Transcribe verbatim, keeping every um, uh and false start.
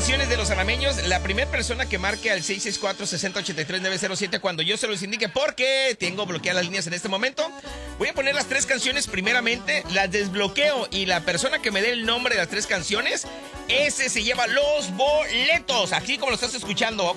canciones de los alameños. La primera persona que marque al seis seis cuatro, seis cero ocho tres, nueve cero siete cuando yo se los indique, porque tengo bloqueadas las líneas en este momento. Voy a poner las tres canciones primeramente, las desbloqueo y la persona que me dé el nombre de las tres canciones, ese se lleva los boletos, así como lo estás escuchando.